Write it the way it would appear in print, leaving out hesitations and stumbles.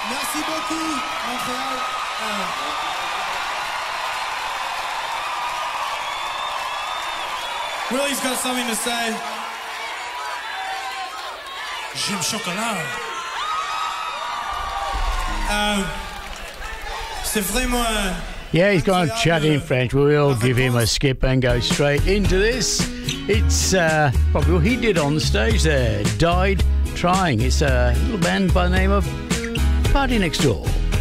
Merci beaucoup, Montréal. Willie's got something to say. J'aime chocolat. C'est vraiment. Yeah, he's gone chatting in French. We'll give him a skip and go straight into this. It's probably what he did on the stage there. Died Trying. It's a little band by the name of Party Next Door.